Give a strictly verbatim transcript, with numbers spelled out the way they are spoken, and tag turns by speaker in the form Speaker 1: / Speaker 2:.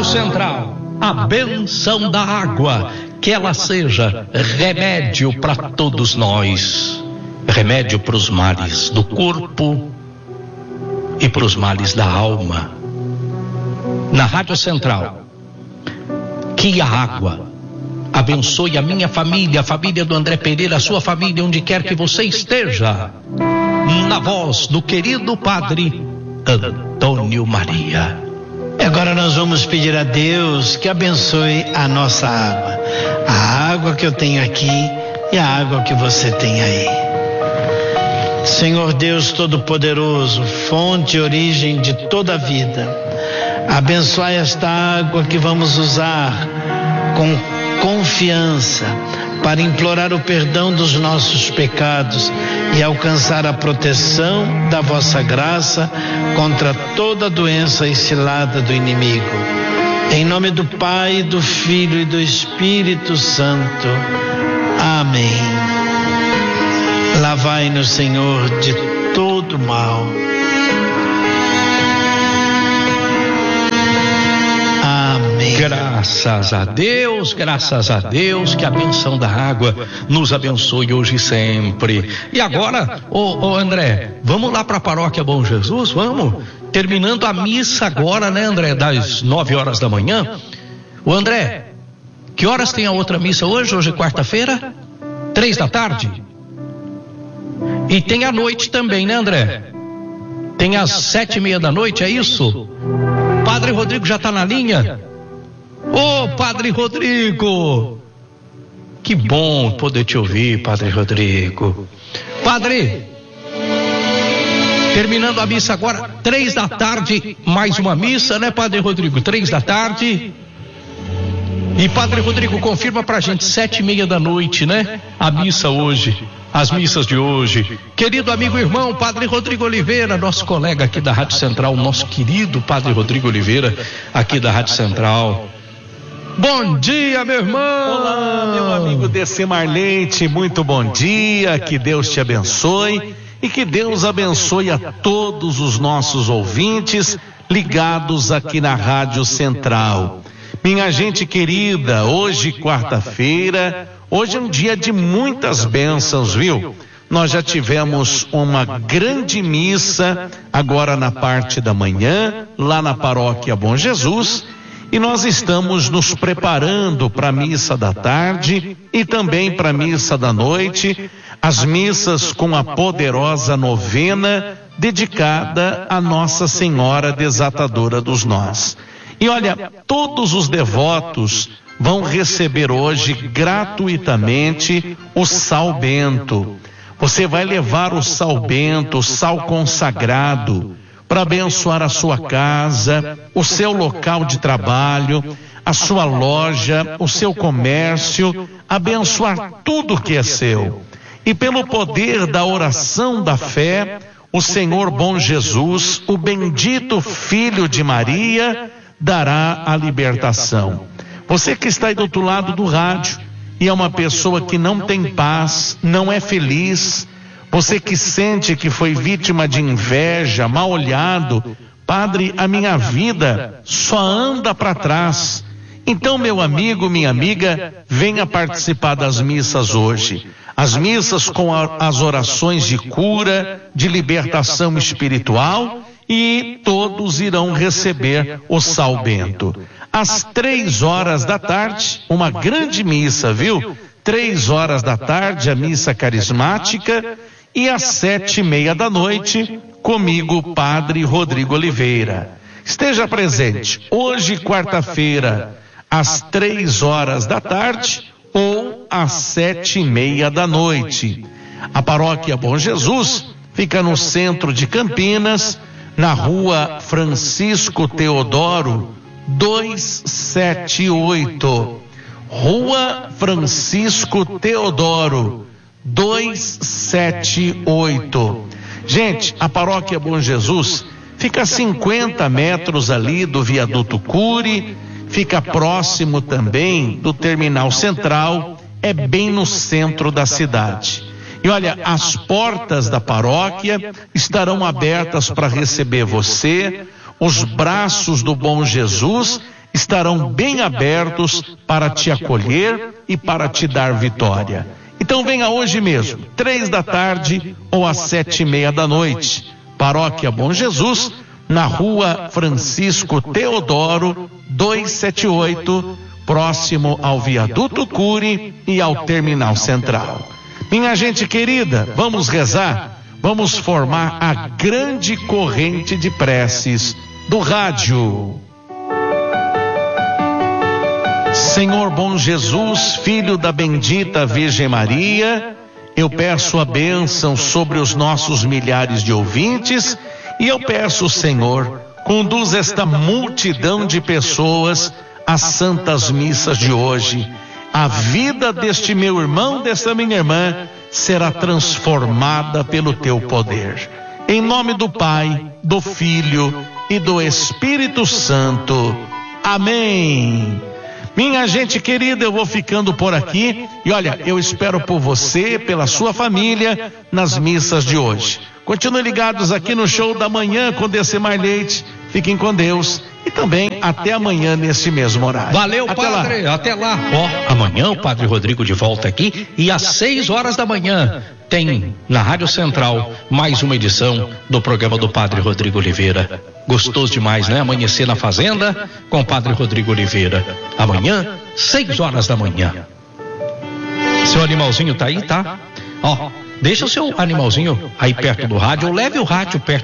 Speaker 1: Central, a bênção da água, que ela seja remédio para todos nós, remédio para os males do corpo e para os males da alma. Na Rádio Central, que a água abençoe a minha família, a família do André Pereira, a sua família, onde quer que você esteja, na voz do querido Padre Antônio Maria.
Speaker 2: Agora nós vamos pedir a Deus que abençoe a nossa água, a água que eu tenho aqui e a água que você tem aí. Senhor Deus Todo-Poderoso, fonte e origem de toda a vida, abençoai esta água que vamos usar com confiança para implorar o perdão dos nossos pecados e alcançar a proteção da vossa graça contra toda doença e cilada do inimigo. Em nome do Pai, do Filho e do Espírito Santo. Amém. Lavai-nos, Senhor, de todo mal.
Speaker 1: Graças a Deus, graças a Deus, que a benção da água nos abençoe hoje e sempre. E agora, ô, ô André, vamos lá para a Paróquia Bom Jesus, vamos? Terminando a missa agora, né, André, das nove horas da manhã. Ô André, que horas tem a outra missa hoje? Hoje é quarta-feira? Três da tarde? E tem a noite também, né, André? Tem às sete e meia da noite, é isso? Padre Rodrigo já está na linha? Ô, Padre Rodrigo, que bom poder te ouvir, Padre Rodrigo. Padre, terminando a missa agora, três da tarde, mais uma missa, né, Padre Rodrigo? Três da tarde. E Padre Rodrigo, confirma pra gente, sete e meia da noite, né? A missa hoje, as missas de hoje. Querido amigo e irmão, Padre Rodrigo Oliveira, nosso colega aqui da Rádio Central, nosso querido Padre Rodrigo Oliveira, aqui da Rádio Central. Bom dia, meu irmão!
Speaker 3: Olá, meu amigo Decimar Leite, muito bom dia, que Deus te abençoe e que Deus abençoe a todos os nossos ouvintes ligados aqui na Rádio Central. Minha gente querida, hoje quarta-feira, hoje é um dia de muitas bênçãos, viu? Nós já tivemos uma grande missa agora na parte da manhã, lá na Paróquia Bom Jesus, e nós estamos nos preparando para a missa da tarde e também para a missa da noite, as missas com a poderosa novena dedicada a Nossa Senhora Desatadora dos Nós. E olha, todos os devotos vão receber hoje gratuitamente o sal bento. Você vai levar o sal bento, o sal consagrado, para abençoar a sua casa, o seu local de trabalho, a sua loja, o seu comércio, abençoar tudo que é seu. E pelo poder da oração da fé, o Senhor Bom Jesus, o bendito Filho de Maria, dará a libertação. Você que está aí do outro lado do rádio e é uma pessoa que não tem paz, não é feliz, você que sente que foi vítima de inveja, mal olhado, padre, a minha vida só anda para trás. Então, meu amigo, minha amiga, venha participar das missas hoje. As missas com a, as orações de cura, de libertação espiritual, e todos irão receber o sal bento. Às três horas da tarde, uma grande missa, viu? Três horas da tarde, a missa carismática, e às sete e meia da noite, comigo, Padre Rodrigo Oliveira. Esteja presente, hoje, quarta-feira, às três horas da tarde ou às sete e meia da noite. A Paróquia Bom Jesus fica no centro de Campinas, na rua Francisco Teodoro, duzentos e setenta e oito. Rua Francisco Teodoro, duzentos e setenta e oito. Gente, a Paróquia Bom Jesus fica a cinquenta metros ali do viaduto Cury, fica próximo também do terminal central, é bem no centro da cidade. E olha, as portas da paróquia estarão abertas para receber você, os braços do Bom Jesus estarão bem abertos para te acolher e para te dar vitória. Então venha hoje mesmo, três da tarde ou às sete e meia da noite. Paróquia Bom Jesus, na rua Francisco Teodoro, duzentos e setenta e oito, próximo ao Viaduto Cury e ao Terminal Central. Minha gente querida, vamos rezar? Vamos formar a grande corrente de preces do rádio. Senhor bom Jesus, Filho da bendita Virgem Maria, eu peço a bênção sobre os nossos milhares de ouvintes e eu peço, Senhor, conduz esta multidão de pessoas às santas missas de hoje. A vida deste meu irmão, desta minha irmã, será transformada pelo teu poder. Em nome do Pai, do Filho e do Espírito Santo. Amém. Minha gente querida, eu vou ficando por aqui e olha, eu espero por você, pela sua família, nas missas de hoje. Continuem ligados aqui no Show da Manhã com Decimar Leite. Fiquem com Deus e também até amanhã nesse mesmo horário.
Speaker 1: Valeu,
Speaker 3: até
Speaker 1: padre,
Speaker 3: lá.
Speaker 1: até lá. Ó, oh, amanhã o Padre Rodrigo de volta aqui e às seis horas da manhã tem na Rádio Central mais uma edição do programa do Padre Rodrigo Oliveira. Gostoso demais, né? Amanhecer na Fazenda com o Padre Rodrigo Oliveira. Amanhã, seis horas da manhã. Seu animalzinho tá aí, tá? Ó, deixa o seu animalzinho aí perto do rádio ou leve o rádio perto